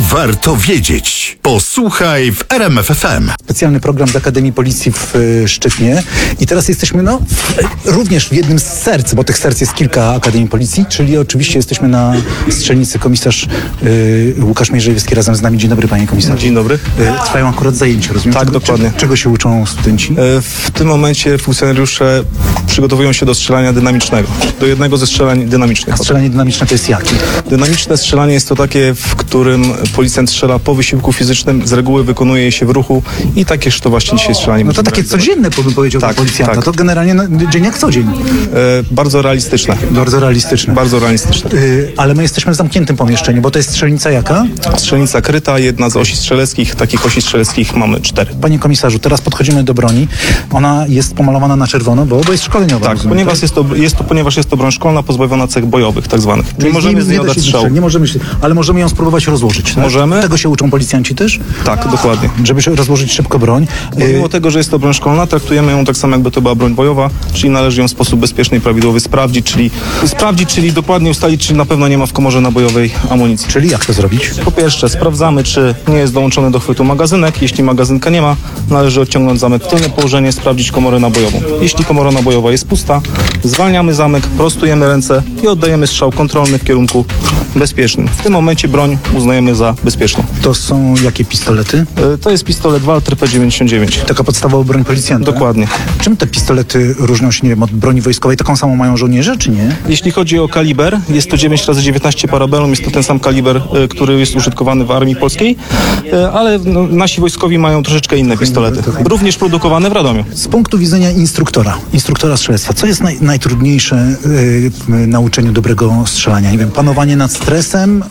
warto wiedzieć. Posłuchaj w RMF FM. Specjalny program z Akademii Policji w Szczytnie. I teraz jesteśmy również w jednym z serc, bo tych serc jest kilka Akademii Policji, czyli oczywiście jesteśmy na strzelnicy. Komisarz Łukasz Mierzejewski razem z nami. Dzień dobry, panie komisarzu. Dzień dobry. Trwają akurat zajęcia, rozumiem? Tak, dokładnie. Czego się uczą studenci? W tym momencie funkcjonariusze przygotowują się do strzelania dynamicznego. Do jednego ze strzelań dynamicznych. A strzelanie dynamiczne to jest jakie? Dynamiczne strzelanie jest to takie, w którym policjant strzela po wysiłku fizycznym, z reguły wykonuje je się w ruchu i takież to właśnie dzisiaj strzelanie. No to takie codzienne, bym powiedział, tak, dla policjanta. Tak. To generalnie dzień jak co dzień. Bardzo realistyczne. Bardzo realistyczne. Bardzo realistyczne. Ale my jesteśmy w zamkniętym pomieszczeniu, bo to jest strzelnica jaka? Strzelnica kryta, jedna z osi strzeleckich. Takich osi strzeleckich mamy 4. Panie komisarzu, teraz podchodzimy do broni. Ona jest pomalowana na czerwono, bo jest szkoleniowa. Tak, rozumiem, ponieważ jest to broń szkolna pozbawiona cech bojowych, tak zwanych. Nie możemy z niej oddać strzału. Nie możemy się, ale możemy ją spróbować rozłożyć. Tak? Możemy. Tego się uczą policjanci też? Tak, dokładnie. Żeby się rozłożyć szybko broń. Mimo tego, że jest to broń szkolna, traktujemy ją tak samo, jakby to była broń bojowa, czyli należy ją w sposób bezpieczny i prawidłowy sprawdzić, czyli dokładnie ustalić, czy na pewno nie ma w komorze nabojowej amunicji. Czyli jak to zrobić? Po pierwsze, sprawdzamy, czy nie jest dołączony do chwytu magazynek. Jeśli magazynka nie ma, należy odciągnąć zamek w tylne położenie, sprawdzić komorę nabojową. Jeśli komora nabojowa jest pusta, zwalniamy zamek, prostujemy ręce i oddajemy strzał kontrolny w kierunku bezpiecznym. W tym momencie broń uznajemy za bezpieczną. To są jakie pistolety? To jest pistolet Walter P99. Taka podstawowa broń policjanta? Dokładnie. Czym te pistolety różnią się, nie wiem, od broni wojskowej? Taką samą mają żołnierze, czy nie? Jeśli chodzi o kaliber, jest to 9x19 Parabellum, jest to ten sam kaliber, który jest użytkowany w armii polskiej, ale nasi wojskowi mają troszeczkę inne pistolety. Również produkowane w Radomiu. Z punktu widzenia instruktora strzelectwa, co jest najtrudniejsze w nauczeniu dobrego strzelania? Nie wiem, panowanie nad stresem,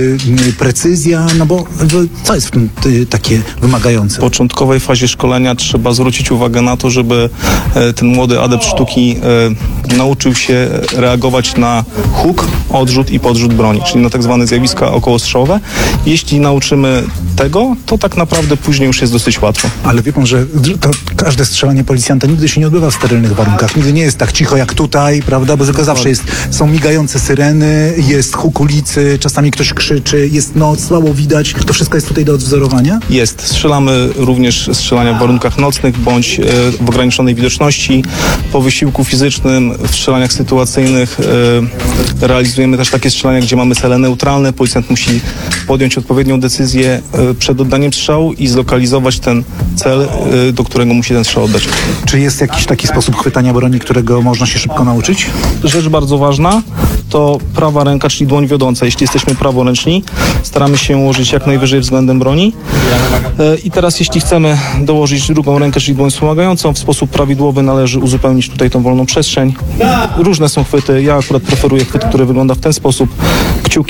precyzja, no bo co jest w tym takie wymagające? W początkowej fazie szkolenia trzeba zwrócić uwagę na to, żeby ten młody adept sztuki nauczył się reagować na huk, odrzut i podrzut broni, czyli na tak zwane zjawiska okołostrzałowe. Jeśli nauczymy tego, to tak naprawdę później już jest dosyć łatwo. Ale wie pan, że to każde strzelanie policjanta nigdy się nie odbywa w sterylnych warunkach. Nigdy nie jest tak cicho jak tutaj, prawda? Bo tylko zawsze są migające syreny, jest huk ulicy, czasami ktoś krzyczy, jest noc, słabo widać. To wszystko jest tutaj do odwzorowania? Jest. Strzelamy również strzelania w warunkach nocnych bądź w ograniczonej widoczności. Po wysiłku fizycznym, w strzelaniach sytuacyjnych realizujemy też takie strzelania, gdzie mamy cele neutralne. Policjant musi podjąć odpowiednią decyzję przed oddaniem strzału i zlokalizować ten cel, do którego musi ten strzał oddać. Czy jest jakiś taki sposób chwytania broni, którego można się szybko nauczyć? Rzecz bardzo ważna to prawa ręka, czyli dłoń wiodąca. Jeśli jesteśmy praworęczni, staramy się ułożyć jak najwyżej względem broni. I teraz jeśli chcemy dołożyć drugą rękę, czyli dłoń wspomagającą, w sposób prawidłowy należy uzupełnić tutaj tą wolną przestrzeń. Różne są chwyty. Ja akurat preferuję chwyt, który wygląda w ten sposób. Kciuki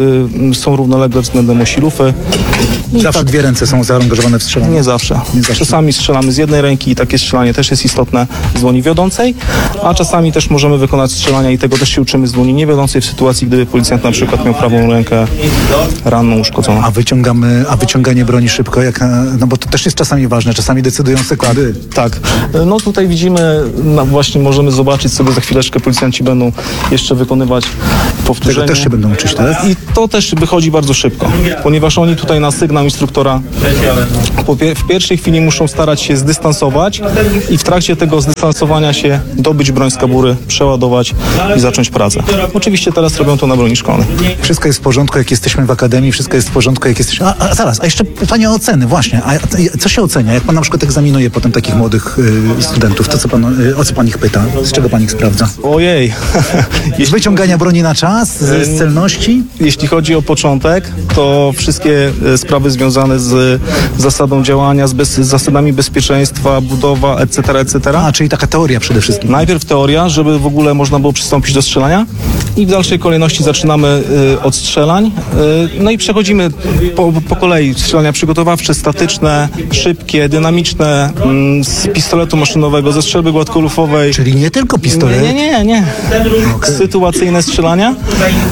są równolegle względem osi lufy. Zawsze dwie ręce są zaangażowane w strzelanie? Nie zawsze. Czasami strzelamy z jednej ręki i takie strzelanie też jest istotne z dłoni wiodącej, a czasami też możemy wykonać strzelania i tego też się uczymy z dłoni niewiodącej w sytuacji, gdyby policjant na przykład miał prawą rękę ranną, uszkodzoną. A wyciąganie broni szybko, no bo to też jest czasami ważne, czasami decydują sekundy. Tak. No tutaj widzimy, właśnie możemy zobaczyć sobie za chwileczkę, policjanci będą jeszcze wykonywać powtórzenie. Tego też się będą uczyć, tak? I to też wychodzi bardzo szybko, ponieważ oni tutaj na sygnał instruktora w pierwszej chwili muszą starać się zdystansować i w trakcie tego zdystansowania się dobyć broń z kabury, przeładować i zacząć pracę. Oczywiście teraz robią to na broni szkolnej. Wszystko jest w porządku, jak jesteśmy w akademii, wszystko jest w porządku, jak jesteśmy... A jeszcze pytanie o oceny, właśnie. A co się ocenia? Jak pan na przykład egzaminuje potem takich młodych studentów, to o co pan ich pyta? Z czego pan ich sprawdza? Ojej. Z wyciągania broni na czas? Z celności? Jeśli chodzi o początek, to wszystkie sprawy związane z zasadą działania, z zasadami bezpieczeństwa, budowa, etc. Czyli taka teoria przede wszystkim. Najpierw teoria, żeby w ogóle można było przystąpić do strzelania i w dalszej kolejności zaczynamy od strzelań. No i przechodzimy po kolei. Strzelania przygotowawcze, statyczne, szybkie, dynamiczne, z pistoletu maszynowego, ze strzelby gładkolufowej. Czyli nie tylko pistolet? Nie. Okay. Sytuacyjne strzelania.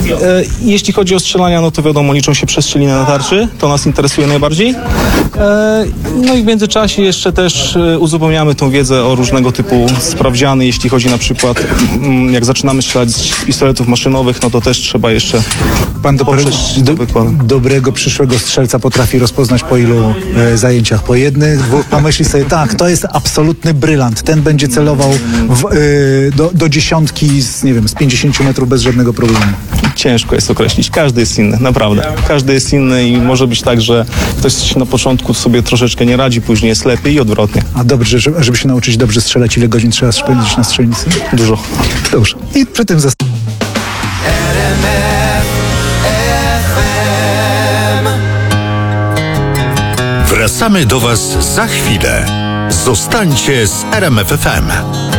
Jeśli chodzi o strzelania, no to wiadomo, liczą się przestrzeliny na tarczy. To nas interesuje najbardziej. No i w międzyczasie jeszcze też uzupełniamy tą wiedzę o różnego typu sprawdziany, jeśli chodzi na przykład, jak zaczynamy strzelać z pistoletów maszynowych, no to też trzeba jeszcze Pan dobrego przyszłego strzelca potrafi rozpoznać po ilu zajęciach? Po jednych, dwóch, pomyśli sobie, tak, to jest absolutny brylant. Ten będzie celował do dziesiątki z, nie wiem, z 50 metrów bez żadnego problemu. Ciężko jest określić. Każdy jest inny, naprawdę. Każdy jest inny i może być tak, że ktoś na początku sobie troszeczkę nie radzi, później jest lepiej i odwrotnie. A dobrze, żeby się nauczyć dobrze strzelać, ile godzin trzeba spędzić na strzelnicy? Dużo. Dobrze. I przy tym Wracamy do Was za chwilę. Zostańcie z RMF FM.